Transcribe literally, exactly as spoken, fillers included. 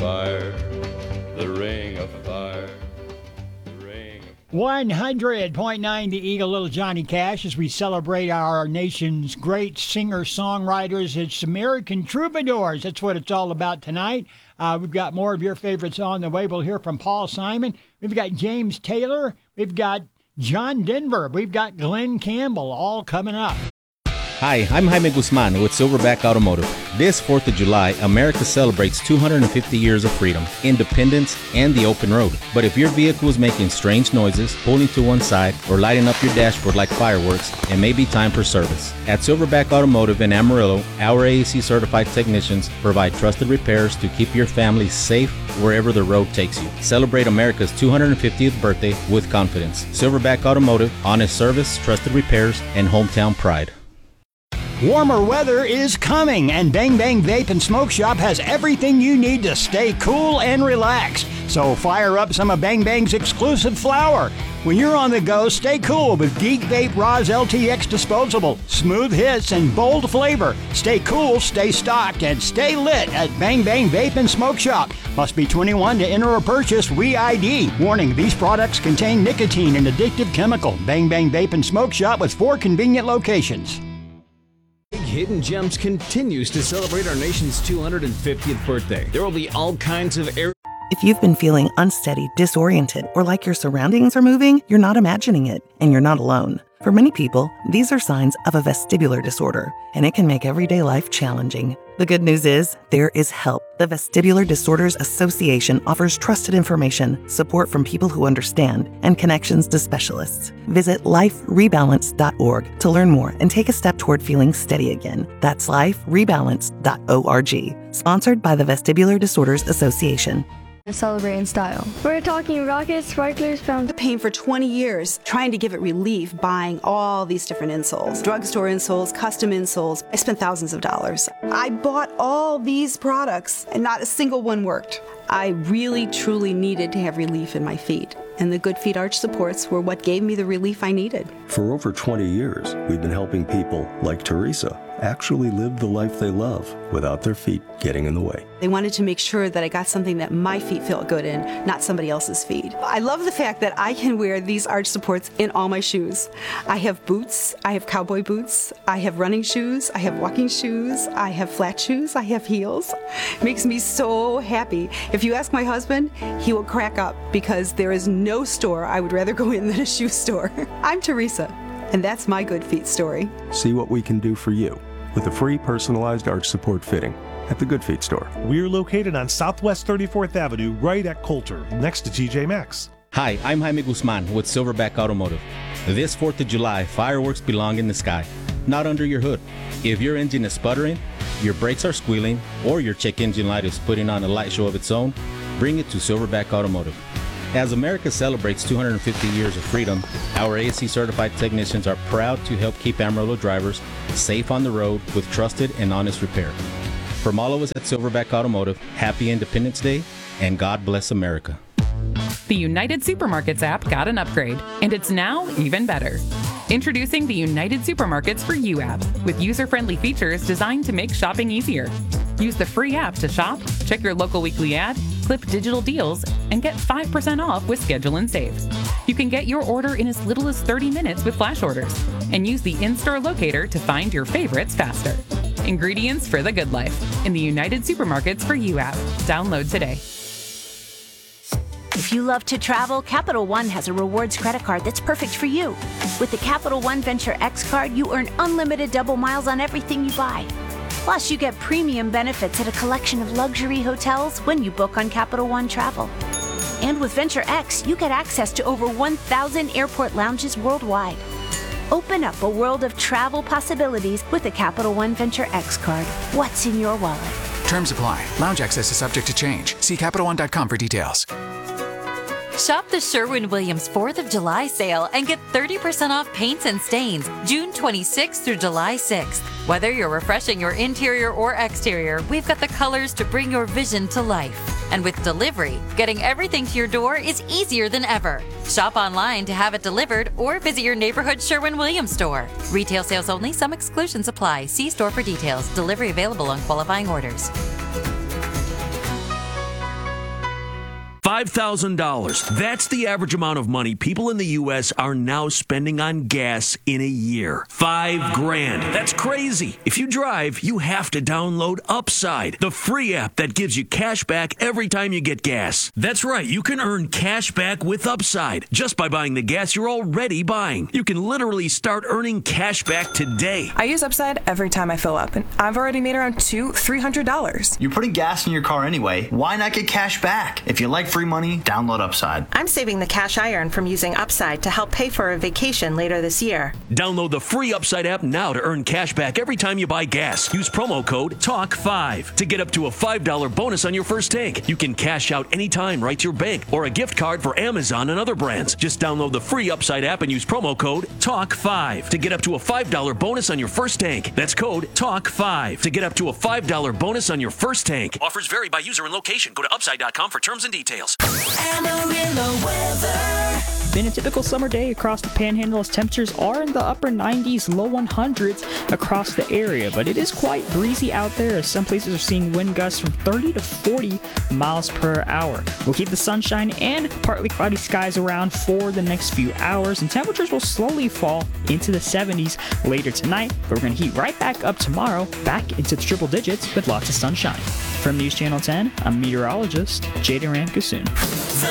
fire, the ring of fire, the ring of one hundred point nine to Eagle, Little Johnny Cash, as we celebrate our nation's great singer-songwriters. It's American Troubadours. That's what it's all about tonight. Uh, we've got more of your favorites on the way. We'll hear from Paul Simon. We've got James Taylor. We've got John Denver. We've got Glenn Campbell, all coming up. Hi, I'm Jaime Guzman with Silverback Automotive. This fourth of July, America celebrates two hundred fifty years of freedom, independence, and the open road. But if your vehicle is making strange noises, pulling to one side, or lighting up your dashboard like fireworks, it may be time for service. At Silverback Automotive in Amarillo, our A A C-certified technicians provide trusted repairs to keep your family safe wherever the road takes you. Celebrate America's two hundred fiftieth birthday with confidence. Silverback Automotive, honest service, trusted repairs, and hometown pride. Warmer weather is coming, and Bang Bang Vape and Smoke Shop has everything you need to stay cool and relaxed. So fire up some of Bang Bang's exclusive flower. When you're on the go, stay cool with Geek Vape Roz L T X Disposable. Smooth hits and bold flavor. Stay cool, stay stocked, and stay lit at Bang Bang Vape and Smoke Shop. Must be twenty-one to enter or purchase. We I D. Warning, these products contain nicotine and addictive chemical. Bang Bang Vape and Smoke Shop with four convenient locations. Hidden Gems continues to celebrate our nation's two hundred fiftieth birthday. There will be all kinds of air. If you've been feeling unsteady, disoriented, or like your surroundings are moving, you're not imagining it, and you're not alone. For many people, these are signs of a vestibular disorder, and it can make everyday life challenging. The good news is, there is help. The Vestibular Disorders Association offers trusted information, support from people who understand, and connections to specialists. Visit life rebalance dot org to learn more and take a step toward feeling steady again. That's life rebalance dot org. Sponsored by the Vestibular Disorders Association. Celebrate in style. We're talking rockets, sparklers, found the pain for twenty years, trying to give it relief, buying all these different insoles. Drugstore insoles, custom insoles. I spent thousands of dollars. I bought all these products and not a single one worked. I really, truly needed to have relief in my feet. And the Good Feet Arch supports were what gave me the relief I needed. For over twenty years, we've been helping people like Teresa actually live the life they love without their feet getting in the way. They wanted to make sure that I got something that my feet felt good in, not somebody else's feet. I love the fact that I can wear these arch supports in all my shoes. I have boots, I have cowboy boots, I have running shoes, I have walking shoes, I have flat shoes, I have heels. It makes me so happy. If you ask my husband, he will crack up because there is no store I would rather go in than a shoe store. I'm Teresa, and that's my Good Feet story. See what we can do for you with a free personalized arch support fitting at the Good Feet store. We're located on Southwest thirty-fourth Avenue, right at Coulter, next to T J Maxx. Hi, I'm Jaime Guzman with Silverback Automotive. This fourth of July, fireworks belong in the sky, not under your hood. If your engine is sputtering, your brakes are squealing, or your check engine light is putting on a light show of its own, bring it to Silverback Automotive. As America celebrates two hundred fifty years of freedom, our A A C-certified technicians are proud to help keep Amarillo drivers safe on the road with trusted and honest repair. From all of us at Silverback Automotive, happy Independence Day, and God bless America. The United Supermarkets app got an upgrade, and it's now even better. Introducing the United Supermarkets for You app, with user-friendly features designed to make shopping easier. Use the free app to shop, check your local weekly ad, clip digital deals, and get five percent off with Schedule and Save. You can get your order in as little as thirty minutes with flash orders, and use the in-store locator to find your favorites faster. Ingredients for the good life in the United Supermarkets for You app. Download today. If you love to travel, Capital One has a rewards credit card that's perfect for you. With the Capital One Venture X card, you earn unlimited double miles on everything you buy. Plus, you get premium benefits at a collection of luxury hotels when you book on Capital One Travel. And with Venture X, you get access to over one thousand airport lounges worldwide. Open up a world of travel possibilities with the Capital One Venture X card. What's in your wallet? Terms apply. Lounge access is subject to change. See Capital One dot com for details. Shop the Sherwin-Williams fourth of July sale and get thirty percent off paints and stains June twenty-sixth through July sixth. Whether you're refreshing your interior or exterior, we've got the colors to bring your vision to life. And with delivery, getting everything to your door is easier than ever. Shop online to have it delivered or visit your neighborhood Sherwin-Williams store. Retail sales only. Some exclusions apply. See store for details. Delivery available on qualifying orders. five thousand dollars. That's the average amount of money people in the U S are now spending on gas in a year. Five grand. That's crazy. If you drive, you have to download Upside, the free app that gives you cash back every time you get gas. That's right. You can earn cash back with Upside just by buying the gas you're already buying. You can literally start earning cash back today. I use Upside every time I fill up, and I've already made around two, three hundred dollars. You're putting gas in your car anyway. Why not get cash back? If you like free money, download Upside. I'm saving the cash I earn from using Upside to help pay for a vacation later this year. Download the free Upside app now to earn cash back every time you buy gas. Use promo code talk five to get up to a five dollars bonus on your first tank. You can cash out anytime right to your bank or a gift card for Amazon and other brands. Just download the free Upside app and use promo code talk five to get up to a five dollars bonus on your first tank. That's code talk five to get up to a five dollars bonus on your first tank. Offers vary by user and location. Go to upside dot com for terms and details. Amarillo weather. Been a typical summer day across the Panhandle as temperatures are in the upper nineties, low one hundreds across the area, but it is quite breezy out there as some places are seeing wind gusts from thirty to forty miles per hour. We'll keep the sunshine and partly cloudy skies around for the next few hours, and temperatures will slowly fall into the seventies later tonight, but we're going to heat right back up tomorrow, back into the triple digits with lots of sunshine. From News Channel ten, I'm meteorologist Jaden Ramkasoon.